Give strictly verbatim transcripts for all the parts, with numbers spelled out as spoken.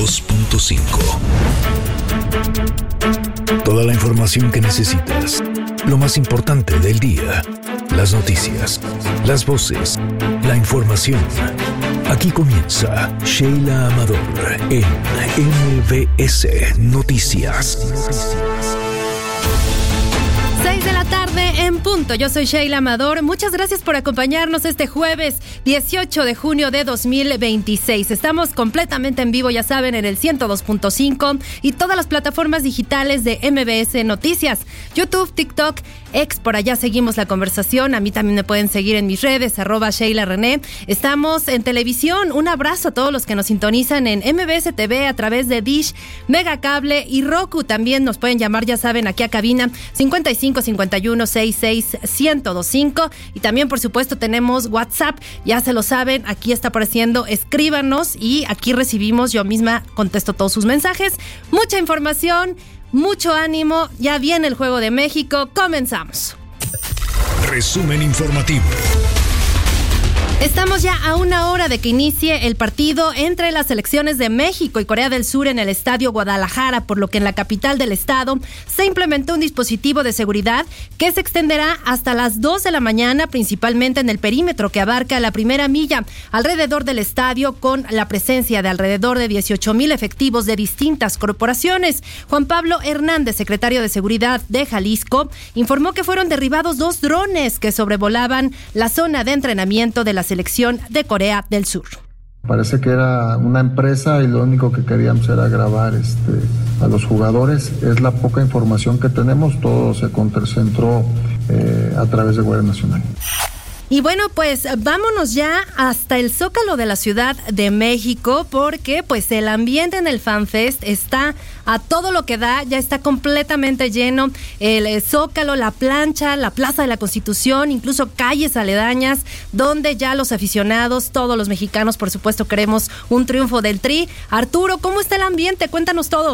dos punto cinco. Toda la información que necesitas. Lo más importante del día. Las noticias, las voces, la información. Aquí comienza Sheila Amador en M B S Noticias. seis de la tarde en punto. Yo soy Sheila Amador. Muchas gracias por acompañarnos este jueves dieciocho de junio de dos mil veintiséis. Estamos completamente en vivo, ya saben, en el ciento dos punto cinco y todas las plataformas digitales de M B S Noticias. YouTube, TikTok, X, por allá seguimos la conversación. A mí también me pueden seguir en mis redes, arroba Sheila René. Estamos en televisión. Un abrazo a todos los que nos sintonizan en M B S T V a través de Dish, Megacable y Roku. También nos pueden llamar, ya saben, aquí a cabina cincuenta y cinco cincuenta y uno sesenta y seis ciento veinticinco. Y también, por supuesto, tenemos WhatsApp. Ya se lo saben, aquí está apareciendo. Escríbanos y aquí recibimos. Yo misma contesto todos sus mensajes. Mucha información. Mucho ánimo, ya viene el Juego de México, comenzamos. Resumen informativo. Estamos ya a una hora de que inicie el partido entre las selecciones de México y Corea del Sur en el Estadio Guadalajara, por lo que en la capital del estado se implementó un dispositivo de seguridad que se extenderá hasta las dos de la mañana, principalmente en el perímetro que abarca la primera milla alrededor del estadio, con la presencia de alrededor de dieciocho mil efectivos de distintas corporaciones. Juan Pablo Hernández, secretario de Seguridad de Jalisco, informó que fueron derribados dos drones que sobrevolaban la zona de entrenamiento de la selección de Corea del Sur. Parece que era una empresa y lo único que queríamos era grabar este, a los jugadores. Es la poca información que tenemos, todo se concentró eh, a través de Guardia Nacional. Y bueno, pues vámonos ya hasta el Zócalo de la Ciudad de México, porque pues el ambiente en el FanFest está a todo lo que da, ya está completamente lleno el Zócalo, la plancha, la Plaza de la Constitución, incluso calles aledañas, donde ya los aficionados, todos los mexicanos, por supuesto, queremos un triunfo del Tri. Arturo, ¿cómo está el ambiente? Cuéntanos todo.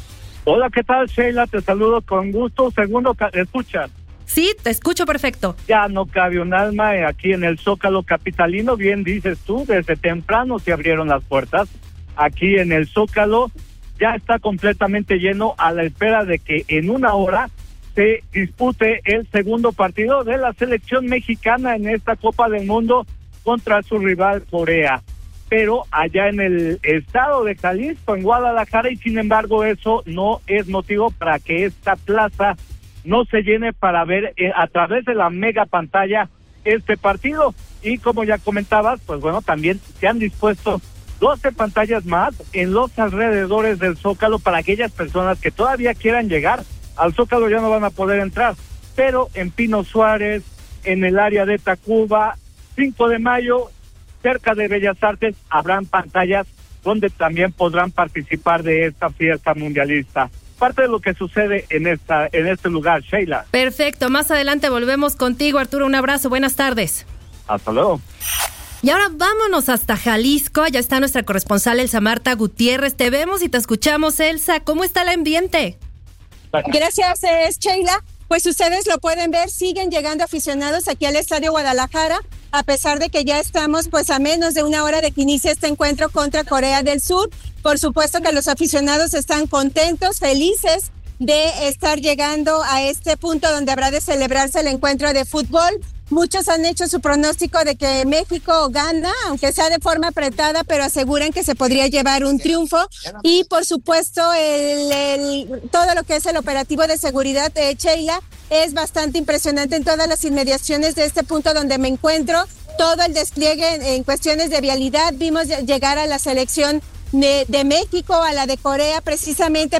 Hola, ¿qué tal, Sheila? Te saludo con gusto. Segundo, escucha. Sí, te escucho perfecto. Ya no cabe un alma aquí en el Zócalo capitalino, bien dices tú, desde temprano se abrieron las puertas. Aquí en el Zócalo ya está completamente lleno, a la espera de que en una hora se dispute el segundo partido de la selección mexicana en esta Copa del Mundo contra su rival Corea. Pero allá en el estado de Jalisco, en Guadalajara, y sin embargo eso no es motivo para que esta plaza no se llene para ver eh, a través de la mega pantalla este partido. Y como ya comentabas, pues bueno, también se han dispuesto doce pantallas más en los alrededores del Zócalo para aquellas personas que todavía quieran llegar al Zócalo. Ya no van a poder entrar, pero en Pino Suárez, en el área de Tacuba, cinco de mayo, cerca de Bellas Artes, habrán pantallas donde también podrán participar de esta fiesta mundialista. Parte de lo que sucede en esta en este lugar, Sheila. Perfecto, más adelante volvemos contigo, Arturo. Un abrazo, buenas tardes. Hasta luego. Y ahora vámonos hasta Jalisco. Allá está nuestra corresponsal Elsa Marta Gutiérrez. Te vemos y te escuchamos, Elsa. ¿Cómo está el ambiente? Gracias, eh, Sheila. Pues ustedes lo pueden ver, siguen llegando aficionados aquí al Estadio Guadalajara, a pesar de que ya estamos pues a menos de una hora de que inicie este encuentro contra Corea del Sur. Por supuesto que los aficionados están contentos, felices de estar llegando a este punto donde habrá de celebrarse el encuentro de fútbol. Muchos han hecho su pronóstico de que México gana, aunque sea de forma apretada, pero aseguran que se podría llevar un triunfo. Y por supuesto, el, el, todo lo que es el operativo de seguridad de Sheila es bastante impresionante en todas las inmediaciones de este punto donde me encuentro. Todo el despliegue en, en cuestiones de vialidad. Vimos llegar a la selección de, de México, a la de Corea, precisamente